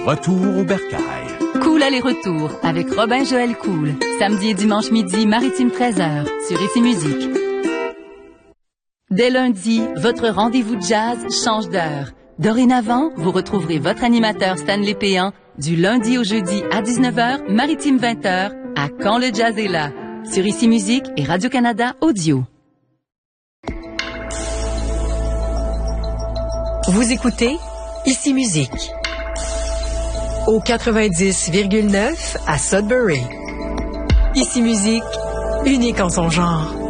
Retour au bercail. Cool aller-retour avec Robin Joël Cool. Samedi et dimanche midi, Maritime 13h, sur Ici Musique. Dès lundi, votre rendez-vous de jazz change d'heure. Dorénavant, vous retrouverez votre animateur Stanley Péan du lundi au jeudi à 19h, Maritime 20h, à Quand le jazz est là, sur Ici Musique et Radio-Canada Audio. Vous écoutez Ici Musique au 90,9 à Sudbury. Ici Musique, unique en son genre.